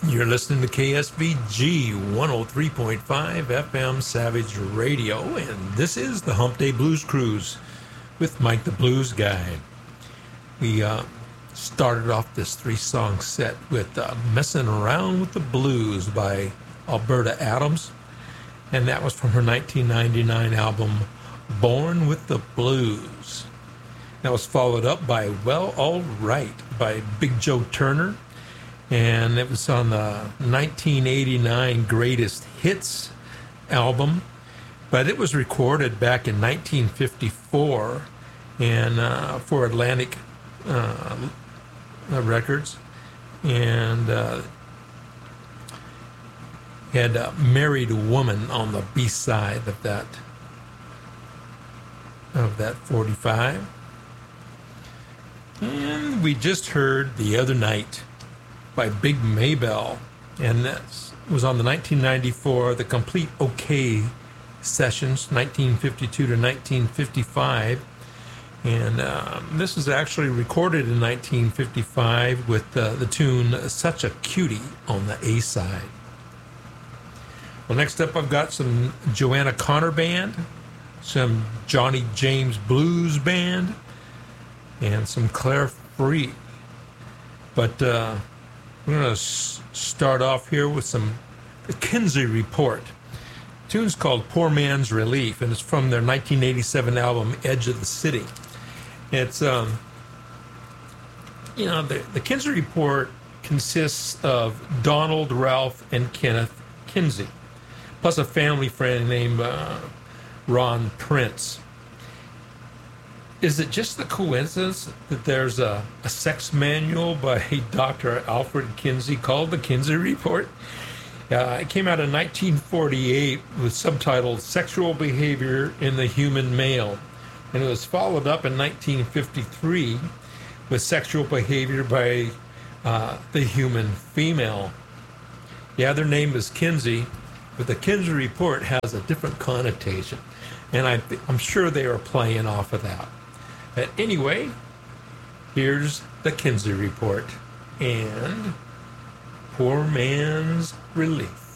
You're listening to KSVG 103.5 FM Savage Radio, and this is the Hump Day Blues Cruise with Mike the Blues Guy. We started off this three-song set with Messing Around with the Blues by Alberta Adams, and that was from her 1999 album Born with the Blues. That was followed up by Well, All Right by Big Joe Turner, and it was on the 1989 Greatest Hits album, but it was recorded back in 1954 and for Atlantic Records, and had Married Woman on the B-side of that 45. And we just heard The Other Night by Big Maybelle, and that was on the 1994 The Complete OK Sessions, 1952 to 1955. And this was actually recorded in 1955 with the tune Such a Cutie on the A-side. Well, next up I've got some Joanna Connor Band, some Johnny James Blues Band, and some Claire Free. But we're going to start off here with the Kinsey Report. The tune's called Poor Man's Relief, and it's from their 1987 album Edge of the City. It's, the Kinsey Report consists of Donald, Ralph, and Kenneth Kinsey, plus a family friend named Ron Prince. Is it just a coincidence that there's a sex manual by Dr. Alfred Kinsey called the Kinsey Report? It came out in 1948 with subtitled Sexual Behavior in the Human Male, and it was followed up in 1953 with Sexual Behavior by the Human Female. Yeah, their name is Kinsey, but the Kinsey Report has a different connotation, and I'm sure they are playing off of that. But anyway, here's the Kinsey Report and Poor Man's Relief.